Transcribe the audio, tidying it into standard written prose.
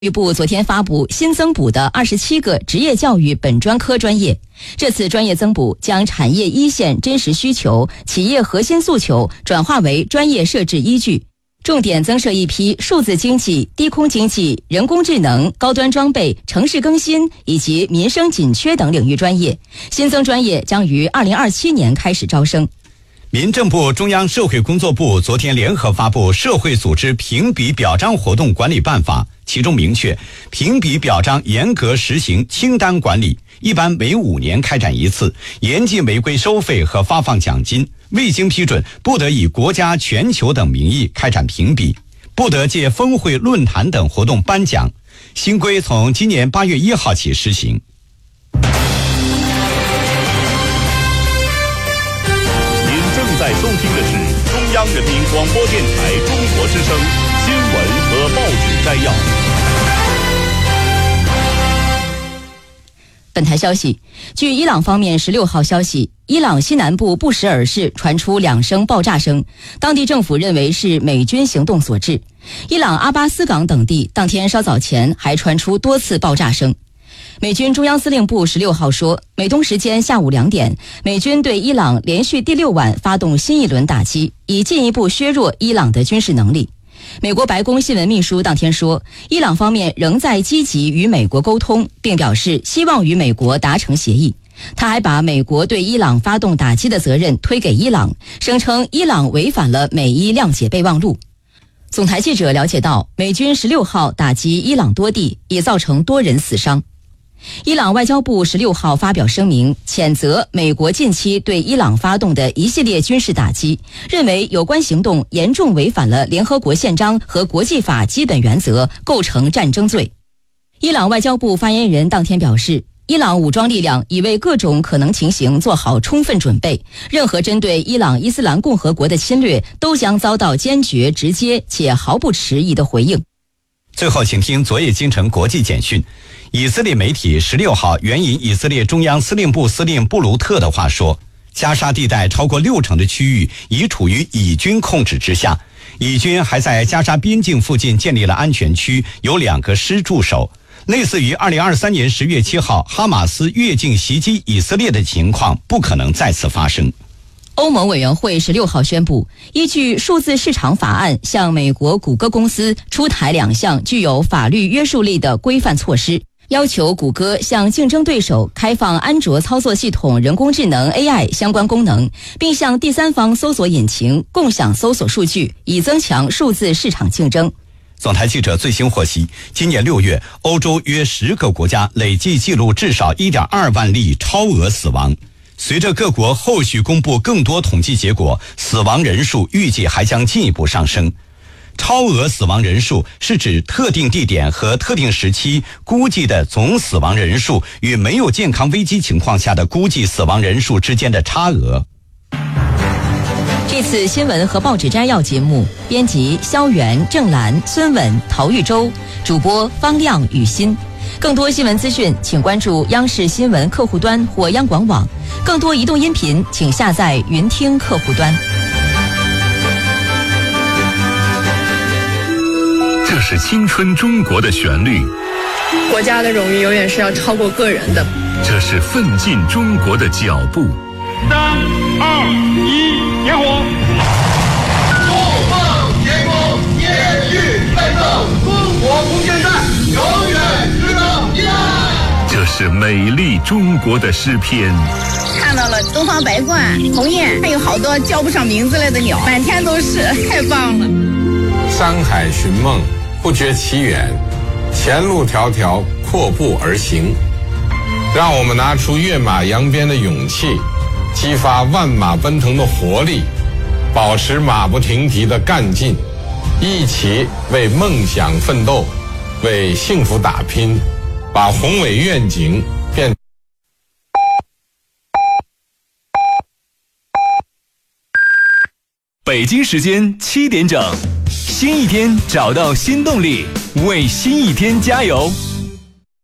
教育部昨天发布新增补的27个职业教育本专科专业，这次专业增补将产业一线真实需求、企业核心诉求转化为专业设置依据，重点增设一批数字经济、低空经济、人工智能、高端装备、城市更新以及民生紧缺等领域专业。新增专业将于2027年开始招生。 民政部、中央社会工作部昨天联合发布《社会组织评比表彰活动管理办法》，其中明确，评比表彰严格实行清单管理，一般每5年开展一次，严禁违规收费和发放奖金，未经批准不得以国家、全球等名义开展评比，不得借峰会、论坛等活动颁奖。新规从今年8月1号起施行。 在收听的是中央人民广播电台中国之声新闻和报纸摘要。 本台消息，据伊朗方面16号消息，伊朗西南部布什尔市传出2声爆炸声，当地政府认为是美军行动所致。伊朗阿巴斯港等地当天稍早前还传出多次爆炸声。美军中央司令部16号说，美东时间下午2点，美军对伊朗连续第6晚发动新一轮打击，以进一步削弱伊朗的军事能力。美国白宫新闻秘书当天说，伊朗方面仍在积极与美国沟通，并表示希望与美国达成协议。他还把美国对伊朗发动打击的责任推给伊朗，声称伊朗违反了美伊谅解备忘录。总台记者了解到，美军16号打击伊朗多地，已造成多人死伤。伊朗外交部16号发表声明，谴责美国近期对伊朗发动的一系列军事打击，认为有关行动严重违反了联合国宪章和国际法基本原则，构成战争罪。伊朗外交部发言人当天表示，伊朗武装力量已为各种可能情形做好充分准备，任何针对伊朗伊斯兰共和国的侵略都将遭到坚决、直接且毫不迟疑的回应。 最后请听昨夜京城国际简讯。以色列媒体16号援引以色列中央司令部司令布鲁特的话说，加沙地带超过60%的区域已处于以军控制之下，以军还在加沙边境附近建立了安全区，有2个师驻守。类似于2023年10月7号哈马斯越境袭击以色列的情况不可能再次发生。 欧盟委员会16号宣布，依据数字市场法案，向美国谷歌公司出台2项具有法律约束力的规范措施，要求谷歌向竞争对手开放安卓操作系统人工智能 AI 相关功能，并向第三方搜索引擎共享搜索数据，以增强数字市场竞争。 总台记者最新获悉，今年6月，欧洲约10个国家累计记录至少 1.2 万例超额死亡。随着各国后续公布更多统计结果，死亡人数预计还将进一步上升。超额死亡人数是指特定地点和特定时期估计的总死亡人数与没有健康危机情况下的估计死亡人数之间的差额。 这次新闻和报纸摘要节目，编辑肖元、郑兰、孙稳、陶玉洲，主播方亮、雨欣。更多新闻资讯，请关注央视新闻客户端或央广网。更多移动音频，请下载云听客户端。 这是青春中国的旋律， 国家的荣誉永远是要超过个人的。 这是奋进中国的脚步。 3、2、1，点火！筑梦天空，延续奋斗，中国空间站永远值得依赖。 这是美丽中国的诗篇。 看到了东方白鹳、鸿雁，还有好多叫不上名字来的鸟，满天都是，太棒了。 山海寻梦，不觉其远，前路迢迢，阔步而行。让我们拿出跃马扬鞭的勇气，激发万马奔腾的活力，保持马不停蹄的干劲，一起为梦想奋斗，为幸福打拼，把宏伟愿景变。 北京时间7点整，新一天找到新动力，为新一天加油。